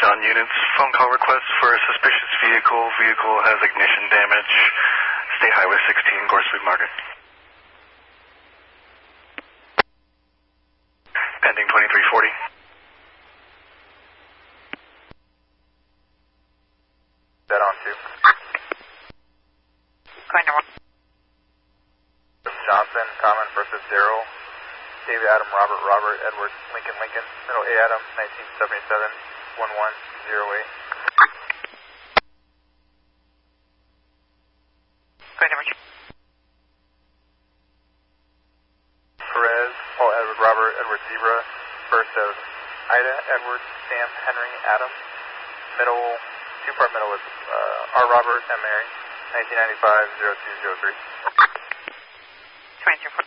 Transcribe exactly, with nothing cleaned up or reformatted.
on units. Phone call request for a suspicious vehicle. Vehicle has ignition damage. State Highway sixteen, Goresweep Market. Pending twenty-three forty. Dead on two. Going to one. Johnson, common versus Daryl. David Adam, Robert, Robert, Edward, Lincoln, Lincoln. Middle A Adam, nineteen seventy-seven, one one zero eight. Going to Perez, Paul, Edward, Robert, Edward, Zebra. First of Ida, Edward, Sam, Henry, Adam. Middle, two-part middle is uh, R. Robert and Mary, nineteen ninety-five, zero two zero three. twenty-three